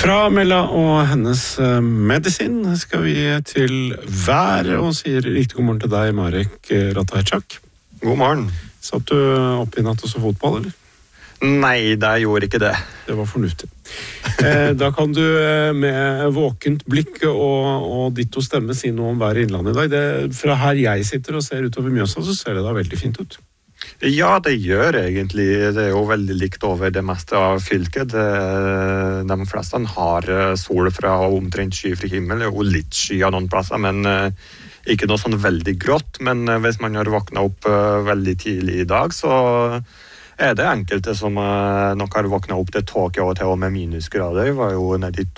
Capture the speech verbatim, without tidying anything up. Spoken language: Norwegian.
Fra Mella og hennes medisin skal vi til vær, og sier riktig god morgen til deg, Marek Ratajczak. God morgen. Satt du opp i natt og så fotball, eller? Nei, det gjorde ikke det. Det var fornuftig. Eh, da kan du med våkent blikk og, og ditt og stemme si noe om været i Innlandet i dag. Det, fra her jeg sitter og ser utover Mjøsa, så ser det da veldig fint ut. Ja, det gjør egentlig. Det er jo veldig likt over det meste av fylket. Det, de fleste har sol fra omtrent skyfri himmel, og litt sky av noen plasser, men uh, ikke noe sånn veldig grått. Men uh, hvis man har våknet opp uh, veldig tidlig i dag, så er det enkelte som uh, nok har våknet opp til tåke og til og med minusgrader. Det var jo nede i